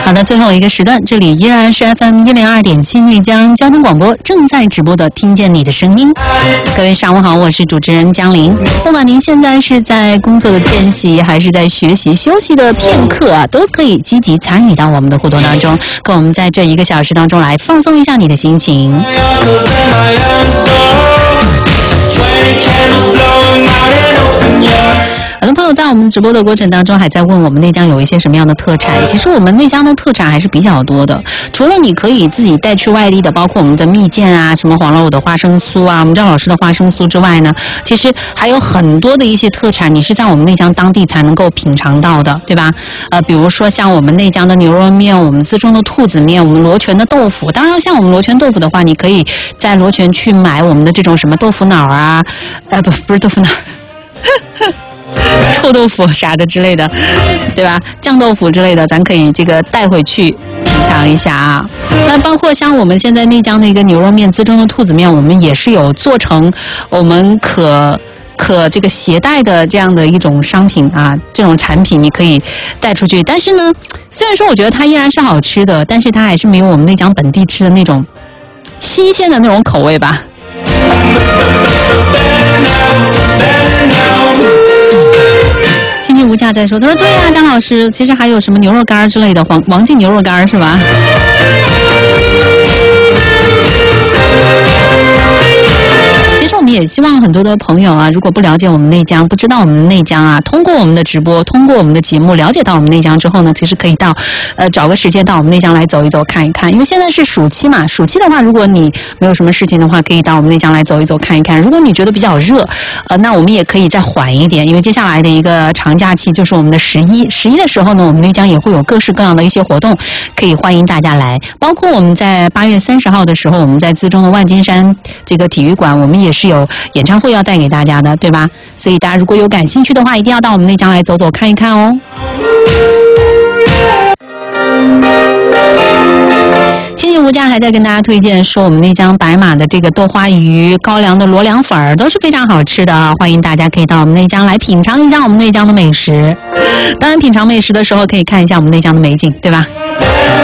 好的，最后一个时段，这里依然是 FM 102.7内江交通广播正在直播的听见你的声音。各位上午好，我是主持人江玲。不管您现在是在工作的间隙，还是在学习休息的片刻啊，都可以积极参与到我们的互动当中，跟我们在这1个小时当中来放松一下你的心情。很多朋友在我们直播的过程当中还在问我们内江有一些什么样的特产。其实我们内江的特产还是比较多的，除了你可以自己带去外地的，包括我们的蜜饯啊，什么黄老五的花生酥啊，我们赵老师的花生酥之外呢，其实还有很多的一些特产你是在我们内江当地才能够品尝到的，对吧？比如说像我们内江的牛肉面，我们资中的兔子面，我们罗泉的豆腐。当然像我们罗泉豆腐的话，你可以在罗泉去买我们的这种什么豆腐脑啊，不是豆腐脑臭豆腐啥的之类的，对吧？酱豆腐之类的，咱可以这个带回去品尝一下啊。那包括像我们现在内江的一个牛肉面，资中的兔子面，我们也是有做成我们可这个携带的这样的一种商品啊，这种产品你可以带出去。但是呢，虽然说我觉得它依然是好吃的，但是它还是没有我们内江本地吃的那种新鲜的那种口味吧。亲近无价在说，他说对呀，张老师，其实还有什么牛肉干之类的，王记牛肉干是吧？其实我们也希望很多的朋友啊，如果不了解我们内江，不知道我们内江啊，通过我们的直播，通过我们的节目了解到我们内江之后呢，其实可以到找个时间到我们内江来走一走看一看。因为现在是暑期嘛，暑期的话，如果你没有什么事情的话，可以到我们内江来走一走看一看。如果你觉得比较热，那我们也可以再缓一点，因为接下来的一个长假期就是我们的11的时候呢，我们内江也会有各式各样的一些活动，可以欢迎大家来。包括我们在8月30号的时候，我们在资中的万金山这个体育馆，我们也是有演唱会要带给大家的，对吧？所以大家如果有感兴趣的话，一定要到我们内江来走走看一看哦。亲近无价还在跟大家推荐说，我们内江白马的这个豆花鱼、高粱的罗梁粉儿都是非常好吃的啊！欢迎大家可以到我们内江来品尝一下我们内江的美食。当然，品尝美食的时候可以看一下我们内江的美景，对吧？